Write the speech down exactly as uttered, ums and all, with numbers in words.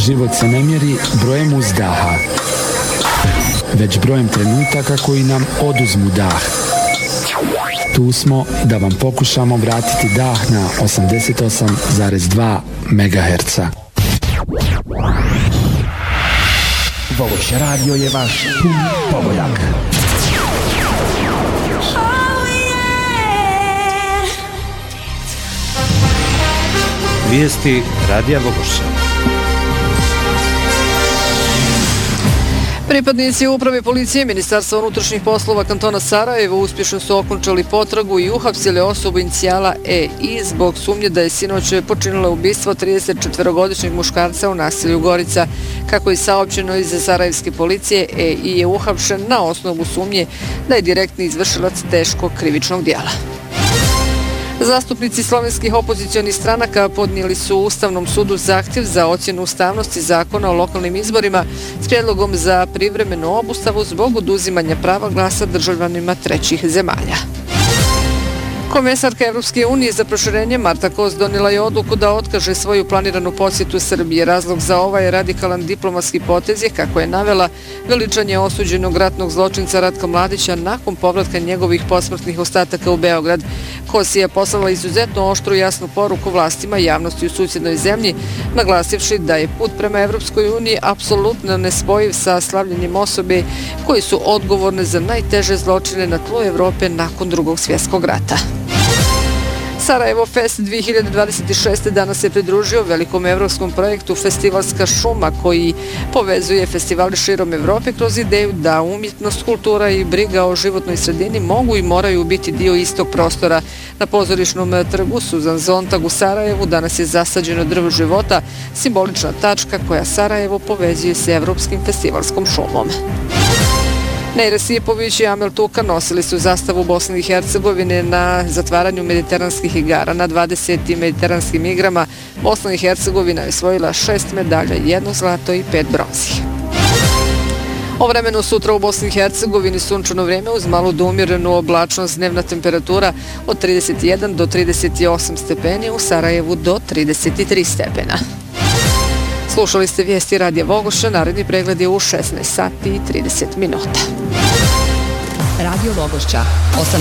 Život se ne mjeri brojem uzdaha, već brojem trenutaka koji nam oduzmu dah. Tu smo da vam pokušamo vratiti dah na osamdeset osam zarez dva megaherca. Vogoš radio je vaš pogodak. Vijesti Radija Vogošća. Pripadnici uprave policije Ministarstva unutrašnjih poslova kantona Sarajevo uspješno su okončali potragu i uhapsili osobu inicijala E I zbog sumnje da je sinoć počinila ubistvo tridesetčetvorogodišnjeg muškarca u naselju Gorica. Kako je saopćeno iz sarajevske policije, E I je uhapšen na osnovu sumnje da je direktni izvršilac teškog krivičnog dijela. Zastupnici slovenskih opozicionih stranaka podnijeli su Ustavnom sudu zahtjev za ocjenu ustavnosti zakona o lokalnim izborima s prijedlogom za privremenu obustavu zbog oduzimanja prava glasa državljanima trećih zemalja. Komesarka Evropske unije za proširenje Marta Kos donijela je odluku da otkaže svoju planiranu posjetu Srbije. Razlog za ovaj radikalan diplomatski potez je, kako je navela, veličanje osuđenog ratnog zločinca Ratka Mladića nakon povratka njegovih posmrtnih ostataka u Beograd. Kos je poslala izuzetno oštru i jasnu poruku vlastima i javnosti u susjednoj zemlji, naglasivši da je put prema Evropskoj uniji apsolutno nespojiv sa slavljenjem osobe koji su odgovorne za najteže zločine na tlu Evrope nakon drugog svjetskog rata. Sarajevo Fest dvije hiljade dvadeset šeste. danas se pridružio velikom evropskom projektu Festivalska šuma koji povezuje festivali širom Evrope kroz ideju da umjetnost, kultura i briga o životnoj sredini mogu i moraju biti dio istog prostora. Na pozorišnom trgu Suzan Zontag u Sarajevu danas je zasađeno drvo života, simbolična tačka koja Sarajevo povezuje s Evropskim festivalskom šumom. Nejra Sipović i Amel Tuka nosili su zastavu Bosne i Hercegovine na zatvaranju mediteranskih igara. Na dvadesetim mediteranskim igrama Bosna i Hercegovina je osvojila šest medalja, jedno zlato i pet bronzih. O vremenu sutra u Bosni i Hercegovini sunčano vrijeme uz malu do umjerenu oblačnost, dnevna temperatura od trideset jedan do trideset osam stepeni, u Sarajevu do trideset tri stepena. Slušali ste vijesti Radija Vogoša, naredni pregled je u šesnaest sati i trideset minuta. Radio Vogošća.